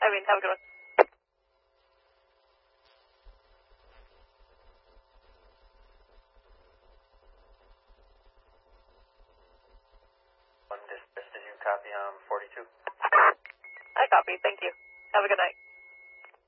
Have a good one. One dispatch, did you copy 42? I copy. Thank you. Have a good night.